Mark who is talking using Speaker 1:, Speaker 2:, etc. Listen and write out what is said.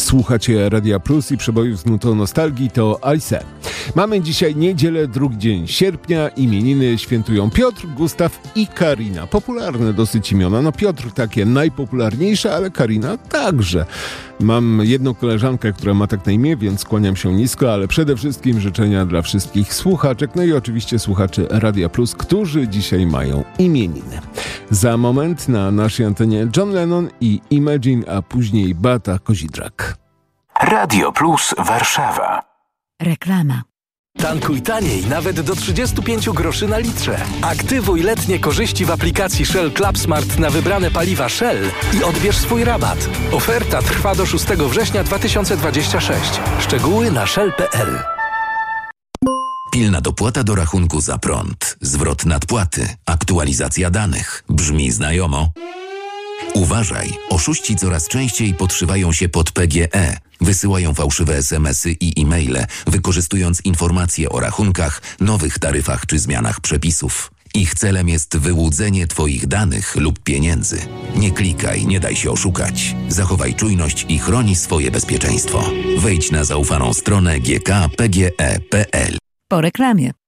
Speaker 1: Słuchacie Radia Plus i przebojów z nutą nostalgii, to Alice. Mamy dzisiaj niedzielę, drugi dzień sierpnia. Imieniny świętują Piotr, Gustaw i Karina. Popularne dosyć imiona. No Piotr takie najpopularniejsze, ale Karina także. Mam jedną koleżankę, która ma tak na imię, więc kłaniam się nisko, ale przede wszystkim życzenia dla wszystkich słuchaczek, no i oczywiście słuchaczy Radia Plus, którzy dzisiaj mają imieniny. Za moment na naszej antenie John Lennon i Imagine, a później Beata Kozidrak.
Speaker 2: Radio Plus Warszawa.
Speaker 3: Reklama.
Speaker 4: Tankuj taniej nawet do 35 groszy na litrze. Aktywuj letnie korzyści w aplikacji Shell Club Smart na wybrane paliwa Shell i odbierz swój rabat. Oferta trwa do 6 września 2026. Szczegóły na shell.pl.
Speaker 2: Pilna dopłata do rachunku za prąd, zwrot nadpłaty, aktualizacja danych. Brzmi znajomo? Uważaj, oszuści coraz częściej podszywają się pod PGE. Wysyłają fałszywe SMS-y i e-maile, wykorzystując informacje o rachunkach, nowych taryfach czy zmianach przepisów. Ich celem jest wyłudzenie Twoich danych lub pieniędzy. Nie klikaj, nie daj się oszukać. Zachowaj czujność i chroni swoje bezpieczeństwo. Wejdź na zaufaną stronę gkpge.pl.
Speaker 3: Po reklamie.